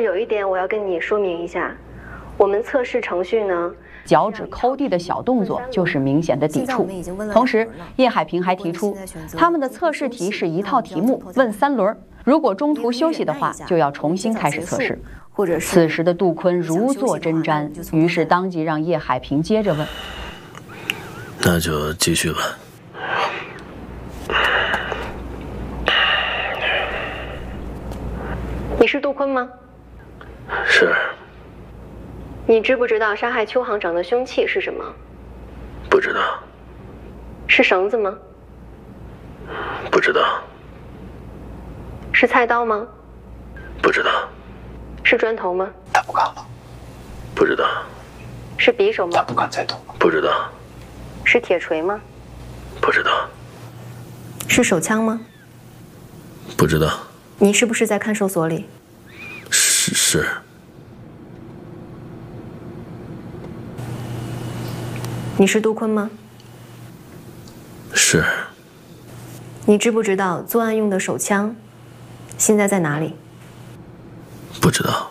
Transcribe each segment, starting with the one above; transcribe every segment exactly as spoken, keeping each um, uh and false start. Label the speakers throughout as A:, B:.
A: 是有一点我要跟你说明一下，我们测试程序呢，
B: 脚趾抠地的小动作就是明显的抵触。同时，叶海平还提出，他们的测试题是一套题目，问三轮，如果中途休息的话，就要重新开始测试。
A: 或者
B: 此时的杜坤如坐针毡，于是当即让叶海平接着问：“
C: 那就继续吧。”
A: 你是杜坤吗？
C: 是。
A: 你知不知道杀害邱行长的凶器是什么？
C: 不知道。
A: 是绳子吗？
C: 不知道。
A: 是菜刀吗？
C: 不知道。
A: 是砖头吗？
D: 他不敢了。
C: 不知道。
A: 是匕首吗？
D: 他不敢再动了。
C: 不知道。
A: 是铁锤吗？
C: 不知道。
A: 是手枪吗？
C: 不知道。
A: 你是不是在看守所里？
C: 是是。
A: 你是杜坤吗？
C: 是。
A: 你知不知道作案用的手枪现在在哪里？
C: 不知道。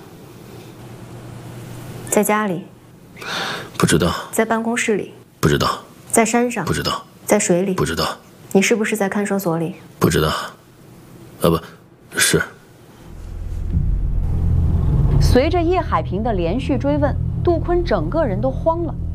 A: 在家里？
C: 不知道。
A: 在办公室里？
C: 不知道。
A: 在山上？
C: 不知道。
A: 在水里？
C: 不知道。
A: 你是不是在看守所里？
C: 不知道。啊不，是。
B: 随着叶海平的连续追问，杜坤整个人都慌了。